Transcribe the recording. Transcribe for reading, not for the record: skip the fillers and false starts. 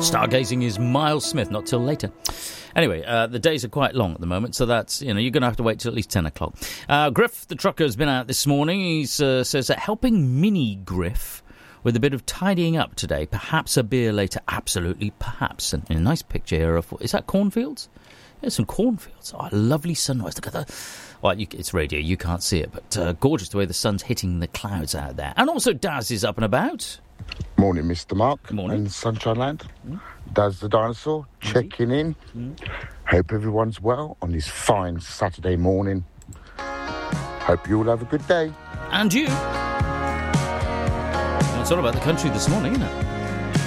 Stargazing is Miles Smith, not till later. Anyway, the days are quite long at the moment, so that's, you're going to have to wait till at least 10 o'clock. Griff, the trucker, has been out this morning. He says that helping Mini Griff with a bit of tidying up today, perhaps a beer later, absolutely perhaps. And a nice picture here of, is that cornfields? There's some cornfields. Oh, lovely sunrise. Look at that. Well, it's radio, you can't see it, but gorgeous the way the sun's hitting the clouds out there. And also Daz is up and about. Morning, Mr. Mark. Morning. In Sunshine Land. Daz the dinosaur, checking in. Hope everyone's well on this fine Saturday morning. Hope you all have a good day. And you. Well, it's all about the country this morning, isn't it?